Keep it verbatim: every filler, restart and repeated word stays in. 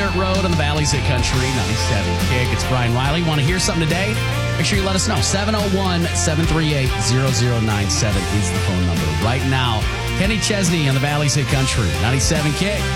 Dirt Road on the Valley's Hit Country, ninety-seven Kick. It's Brian Riley. Want to hear something today? Make sure you let us know. seven oh one, seven three eight, zero zero nine seven is the phone number. Right now, Kenny Chesney on the Valley's Hit Country, ninety-seven Kick.